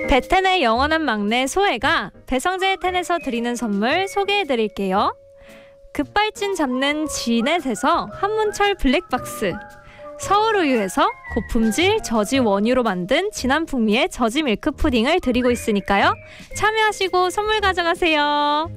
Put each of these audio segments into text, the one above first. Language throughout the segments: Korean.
배텐의 영원한 막내 소혜가 배성재 텐에서 드리는 선물 소개해드릴게요. 급발진 잡는 지넷에서 한문철 블랙박스, 서울우유에서 고품질 저지 원유로 만든 진한 풍미의 저지 밀크 푸딩을 드리고 있으니까요. 참여하시고 선물 가져가세요.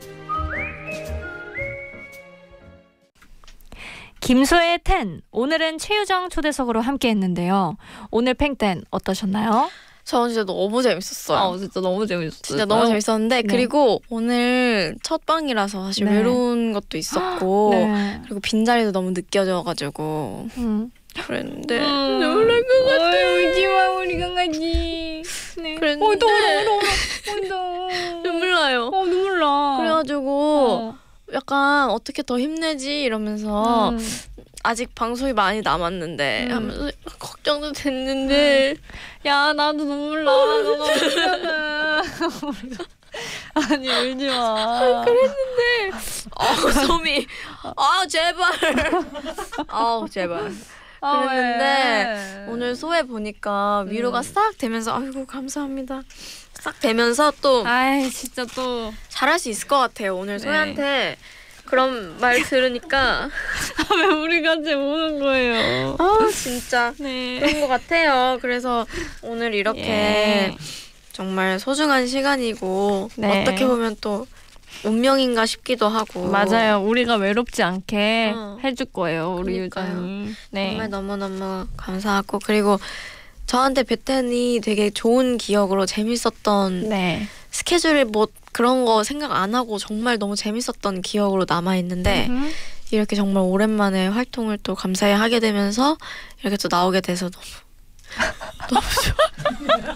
김소의 텐, 오늘은 최유정 초대석으로 함께 했는데요. 오늘 팽텐 어떠셨나요? 저 진짜 너무 재밌었어요. 진짜 너무 재밌었어요. 진짜 너무 재밌었는데 네. 그리고 오늘 첫 방이라서 사실 네. 외로운 것도 있었고 네. 그리고 빈자리도 너무 느껴져가지고 그랬는데 눈물 날 것 같아. 울지마 우리 강아지. 네. 그랬는데 눈물 나요. 눈물 나. 그래가지고 약간 어떻게 더 힘내지 이러면서 아직 방송이 많이 남았는데 하면서 걱정도 됐는데 야 나도 눈물 나. 너가 울잖아. 아니 울지 마. 그랬는데 소미 제발 제발 그랬는데 오늘 소회 보니까 위로가 싹 되면서 아이고 감사합니다 싹 되면서 또 아이 진짜 또 잘할 수 있을 것 같아요. 오늘 소혜한테 그런 말 들으니까 왜 우리 같이 우는 거예요? 진짜 네. 그런 것 같아요. 그래서 오늘 이렇게 정말 소중한 시간이고 어떻게 보면 또 운명인가 싶기도 하고 맞아요. 우리가 외롭지 않게 해줄 거예요. 우리 유정이. 정말 너무너무 감사하고 그리고 저한테 베텐이 되게 좋은 기억으로 재밌었던 스케줄을 뭐 그런 거 생각 안 하고 정말 너무 재밌었던 기억으로 남아있는데 이렇게 정말 오랜만에 활동을 또 감사히 하게 되면서 이렇게 또 나오게 돼서 너무 좋아.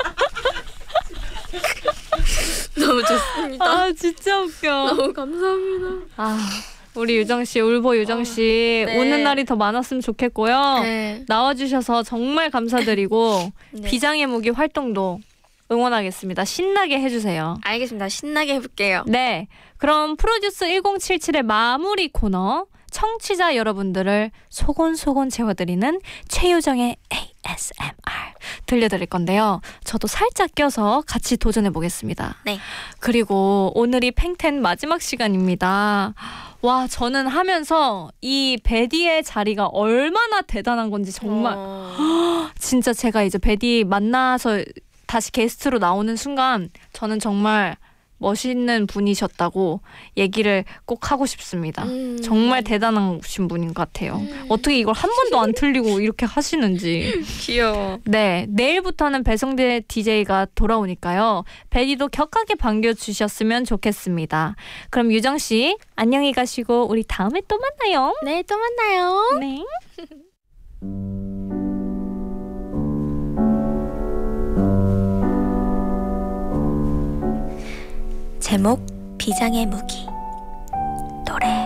너무 좋습니다. 진짜 웃겨. 너무 감사합니다. 우리 유정씨, 울보 유정씨 오는 날이 더 많았으면 좋겠고요. 나와주셔서 정말 감사드리고 비장의 무기 활동도 응원하겠습니다. 신나게 해주세요. 알겠습니다. 신나게 해볼게요. 네, 그럼 프로듀스 1077의 마무리 코너 청취자 여러분들을 소곤소곤 채워드리는 최유정의 ASMR 들려드릴 건데요. 저도 살짝 껴서 같이 도전해보겠습니다. 네. 그리고 오늘이 팽텐 마지막 시간입니다. 와, 저는 하면서 이 베디의 자리가 얼마나 대단한 건지 정말 진짜 제가 이제 베디 만나서 다시 게스트로 나오는 순간 저는 정말 멋있는 분이셨다고 얘기를 꼭 하고 싶습니다. 정말 대단하신 분인 것 같아요. 어떻게 이걸 한 번도 안 틀리고 이렇게 하시는지. 귀여워. 네, 내일부터는 배성재 DJ가 돌아오니까요. 베디도 격하게 반겨주셨으면 좋겠습니다. 그럼 유정씨 안녕히 가시고 우리 다음에 또 만나요. 네, 또 만나요. 네. 제목 비장의 무기 노래